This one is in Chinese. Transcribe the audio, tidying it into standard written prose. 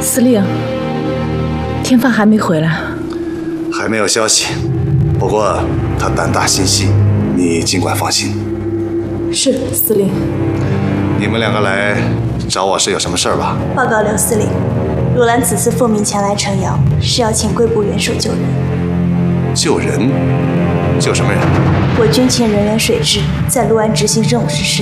司令，天放还没回来。 还没有消息，不过他胆大心细，你尽管放心。 是，司令。 你们两个来找我是有什么事儿吧？ 报告刘司令，罗兰此次奉命前来城瑶，是要请贵部元首救人。 救人？救什么人？ 我军前人员水蛭在陆安执行任务之时